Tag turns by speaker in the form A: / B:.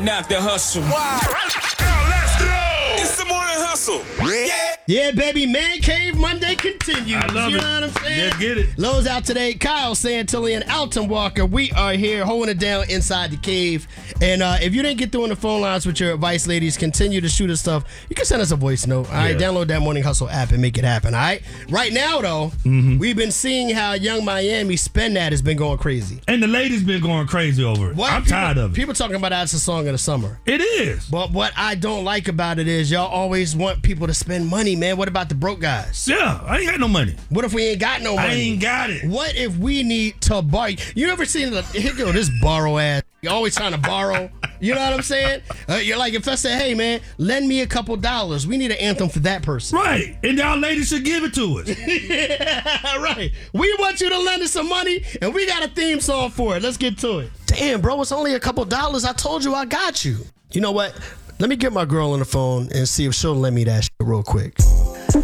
A: Not the hustle.
B: Wow.
A: Let's go. It's the morning hustle.
C: Yeah, baby. Man Cave Monday continues.
D: I love
C: you
D: it.
C: know what I'm saying?
D: Let's get it.
C: Lowe's out today. Kyle Santilli and Alton Walker. We are here holding it down inside the cave. And if you didn't get through on the phone lines with your advice, ladies, continue to shoot us stuff. You can send us a voice note. All right, download that Morning Hustle app and make it happen. All right. Right now, though, we've been seeing how Young Miami Spend That has been going crazy.
D: And the ladies been going crazy over it. I'm tired of it.
C: People talking about that's a song of the summer.
D: It is.
C: But what I don't like about it is y'all always want people to spend money, man. What about the broke guys?
D: Yeah, I ain't got no money.
C: What if we ain't got no money?
D: I ain't got it.
C: What if we need to borrow? You ever seen here go this borrow ass? You're always trying to borrow. You know what I'm saying? You're like, if I say, hey, man, lend me a couple dollars. We need an anthem for that person.
D: Right. And y'all ladies should give it to us.
C: Yeah, right. We want you to lend us some money, and we got a theme song for it. Let's get to it. Damn, bro, it's only a couple dollars. I told you I got you. You know what? Let me get my girl on the phone and see if she'll lend me that shit real quick.